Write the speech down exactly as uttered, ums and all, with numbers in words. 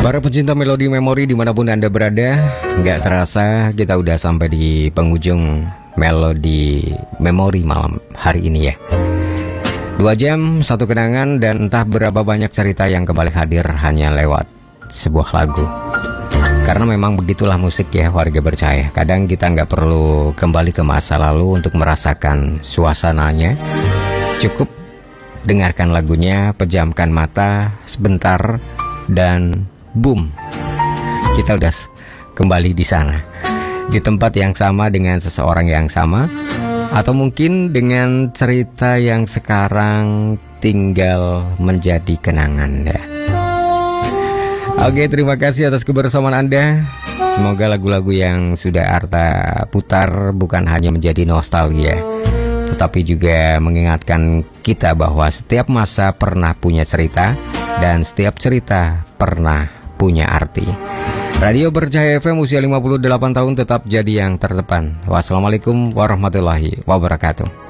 Para pecinta melodi memori dimanapun Anda berada, nggak terasa kita udah sampai di penghujung melodi memori malam hari ini ya. Dua jam, satu kenangan, dan entah berapa banyak cerita yang kembali hadir hanya lewat sebuah lagu. Karena memang begitulah musik ya warga percaya. Kadang kita nggak perlu kembali ke masa lalu untuk merasakan suasananya. Cukup dengarkan lagunya, pejamkan mata sebentar, dan boom, kita udah kembali di sana, di tempat yang sama dengan seseorang yang sama, atau mungkin dengan cerita yang sekarang tinggal menjadi kenangan ya. Oke, terima kasih atas kebersamaan Anda. Semoga lagu-lagu yang sudah Arta putar bukan hanya menjadi nostalgia, tetapi juga mengingatkan kita bahwa setiap masa pernah punya cerita, dan setiap cerita pernah punya arti. Radio Bercahaya F M usia lima puluh delapan tahun tetap jadi yang terdepan. Wassalamualaikum warahmatullahi wabarakatuh.